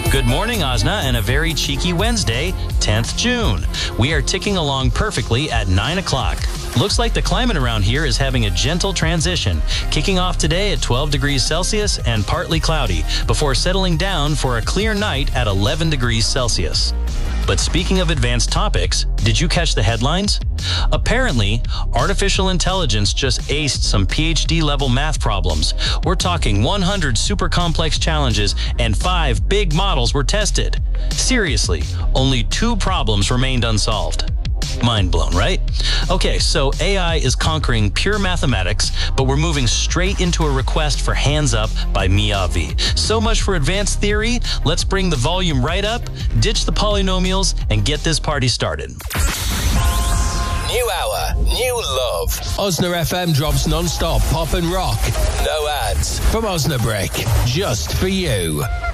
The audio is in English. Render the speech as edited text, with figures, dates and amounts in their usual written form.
Good morning, Osna, and a very cheeky Wednesday, 10th June. We are ticking along perfectly at 9 o'clock. Looks like the climate around here is having a gentle transition, kicking off today at 12 degrees Celsius and partly cloudy, before settling down for a clear night at 11 degrees Celsius. But speaking of advanced topics, did you catch the headlines? Apparently, artificial intelligence just aced some PhD-level math problems. We're talking 100 super complex challenges and 5 big models were tested. Seriously, only 2 problems remained unsolved. Mind blown, right? Okay, so AI is conquering pure mathematics, but we're moving straight into a request for hands up by Miyavi. So much for advanced theory. Let's bring the volume right up, ditch the polynomials, and get this party started. New hour, new love. Osna FM drops non-stop pop and rock. No ads. From Osnabrick, just for you.